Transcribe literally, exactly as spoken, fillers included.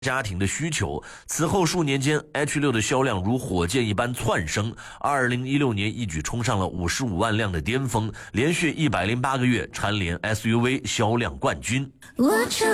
家庭的需求。此后数年间 H 六 的销量如火箭一般窜升，二零一六年一举冲上了五十五万辆的巅峰，连续一百零八个月蝉联 S U V 销量冠军。